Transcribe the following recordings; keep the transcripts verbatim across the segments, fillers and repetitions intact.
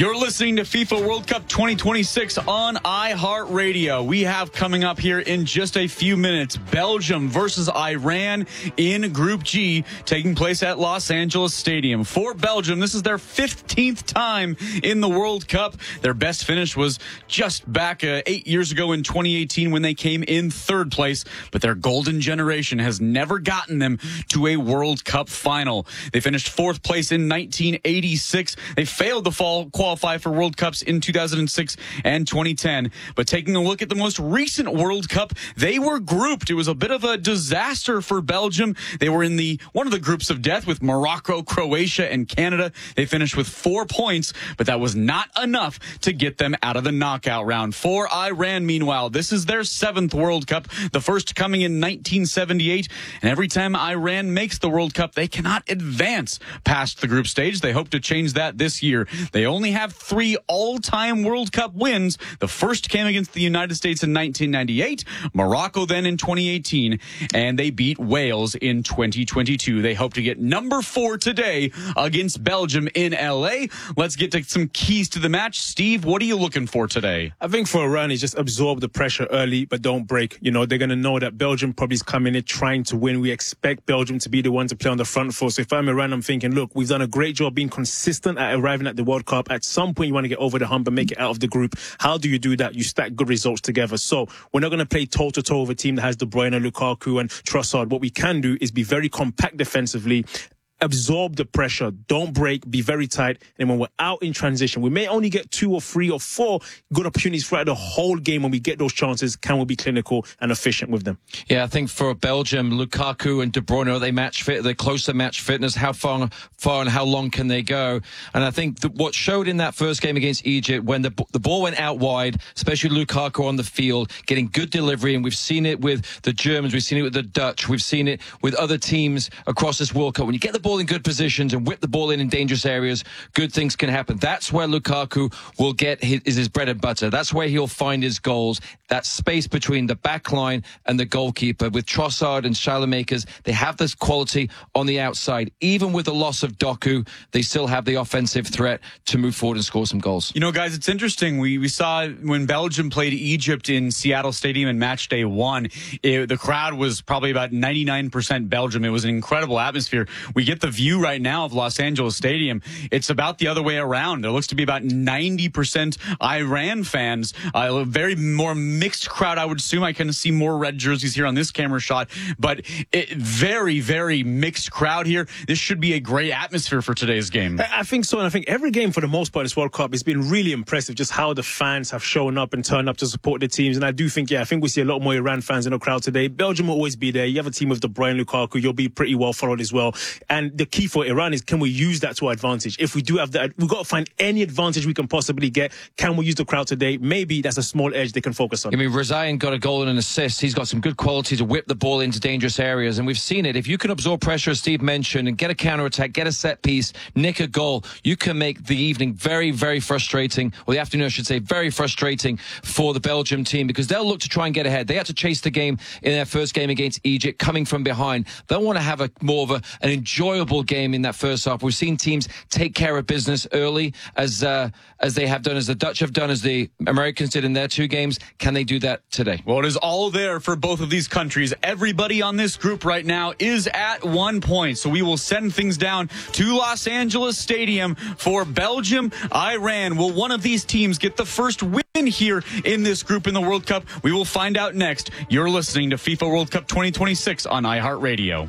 You're listening to FIFA World Cup twenty twenty-six on iHeartRadio. We have coming up here in just a few minutes Belgium versus Iran in Group G, taking place at Los Angeles Stadium. For Belgium, this is their fifteenth time in the World Cup. Their best finish was just back uh, eight years ago in twenty eighteen when they came in third place. But their golden generation has never gotten them to a World Cup final. They finished fourth place in nineteen eighty-six. They failed to fall qualify for World Cups in two thousand six and twenty ten. But taking a look at the most recent World Cup, they were grouped. It was a bit of a disaster for Belgium. They were in the one of the groups of death with Morocco, Croatia, and Canada. They finished with four points, but that was not enough to get them out of the knockout round. For Iran, meanwhile, this is their seventh World Cup, the first coming in nineteen seventy-eight. And every time Iran makes the World Cup, they cannot advance past the group stage. They hope to change that this year. They only have three all-time World Cup wins. The first came against the United States in nineteen ninety-eight, Morocco then in twenty eighteen, and they beat Wales in twenty twenty-two. They hope to get number four today against Belgium in L A. Let's get to some keys to the match. Steve, what are you looking for today? I think for Iran is just absorb the pressure early, but don't break. You know, they're going to know that Belgium probably is coming in trying to win. We expect Belgium to be the one to play on the front foot. So if I'm Iran, I'm thinking, look, we've done a great job being consistent at arriving at the World Cup. At some point, you want to get over the hump and make it out of the group. How do you do that? You stack good results together. So we're not going to play toe-to-toe with a team that has De Bruyne, Lukaku, and Trossard. What we can do is be very compact defensively, absorb the pressure, don't break, be very tight. And when we're out in transition, we may only get two or three or four good opportunities throughout the whole game. When we get those chances, can we be clinical and efficient with them? Yeah, I think for Belgium, Lukaku and De Bruyne, are they match fit? Are they close to match fitness? How far, far and how long can they go? And I think that what showed in that first game against Egypt, when the, the ball went out wide, especially Lukaku on the field, getting good delivery, and we've seen it with the Germans, we've seen it with the Dutch, we've seen it with other teams across this World Cup. When you get the ball in good positions and whip the ball in in dangerous areas, good things can happen. That's where Lukaku will get his, is his bread and butter. That's where he'll find his goals. That space between the back line and the goalkeeper. With Trossard and Saelemaekers, they have this quality on the outside. Even with the loss of Doku, they still have the offensive threat to move forward and score some goals. You know, guys, it's interesting. We we saw when Belgium played Egypt in Seattle Stadium in match day one, it, the crowd was probably about ninety-nine percent Belgium. It was an incredible atmosphere. We get the view right now of Los Angeles Stadium. It's about the other way around. It looks to be about ninety percent Iran fans. Uh, a very more mixed crowd, I would assume. I can see more red jerseys here on this camera shot, but it, very, very mixed crowd here. This should be a great atmosphere for today's game. I think so, and I think every game for the most part this World Cup has been really impressive, just how the fans have shown up and turned up to support the teams. And I do think, yeah, I think we see a lot more Iran fans in the crowd today. Belgium will always be there. You have a team with De Bruyne, Lukaku, you'll be pretty well followed as well. And the key for Iran is, can we use that to our advantage? If we do have that, we've got to find any advantage we can possibly get. Can we use the crowd today? Maybe that's a small edge they can focus on. I mean, Rezaian got a goal and an assist. He's got some good quality to whip the ball into dangerous areas, and we've seen it. If you can absorb pressure, as Steve mentioned, and get a counter-attack, get a set piece, nick a goal, you can make the evening very, very frustrating, or the afternoon, I should say, very frustrating for the Belgium team, because they'll look to try and get ahead. They had to chase the game in their first game against Egypt, coming from behind. They'll want to have a more of a, an enjoyable game in that first half. We've seen teams take care of business early, as uh, as they have done, as the Dutch have done, as the Americans did in their two games. Can they do that today? Well, it is all there for both of these countries. Everybody on this group right now is at one point. So we will send things down to Los Angeles Stadium for Belgium, Iran. Will one of these teams get the first win here in this group in the World Cup? We will find out next. You're listening to FIFA World Cup twenty twenty-six on iHeartRadio.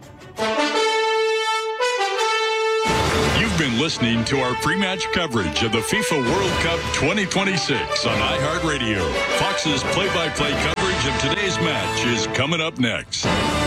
You've been listening to our pre-match coverage of the FIFA World Cup twenty twenty-six on iHeartRadio. Fox's play-by-play coverage of today's match is coming up next.